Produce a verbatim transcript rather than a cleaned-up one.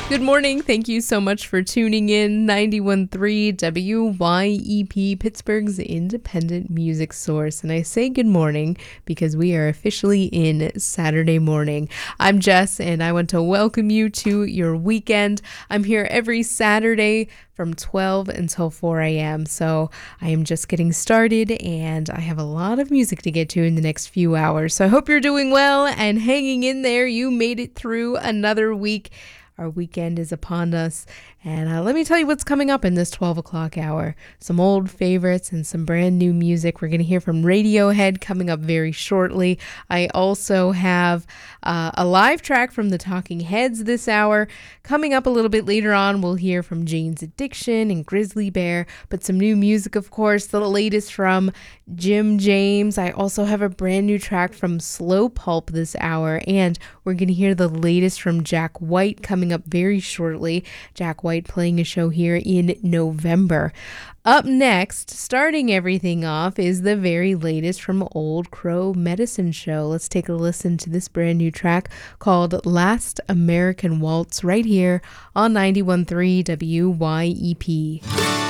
Good morning. Thank you so much for tuning in. ninety-one point three W Y E P, Pittsburgh's independent music source. And I say good morning because we are officially in Saturday morning. I'm Jess, and I want to welcome you to your weekend. I'm here every Saturday from twelve until four a.m. So I am just getting started, and I have a lot of music to get to in the next few hours. So I hope you're doing well and hanging in there. You made it through another week. Our weekend is upon us, and uh, let me tell you what's coming up in this twelve o'clock hour. Some old favorites and some brand new music. We're going to hear from Radiohead coming up very shortly. I also have uh, a live track from the Talking Heads this hour. Coming up a little bit later on, we'll hear from Jane's Addiction and Grizzly Bear, but some new music, of course, the latest from Jim James. I also have a brand new track from Slow Pulp this hour, and we're going to hear the latest from Jack White coming up very shortly. Jack White playing a show here in November. Up next, starting everything off, is the very latest from Old Crow Medicine Show. Let's take a listen to this brand new track called Last American Waltz right here on ninety-one point three W Y E P.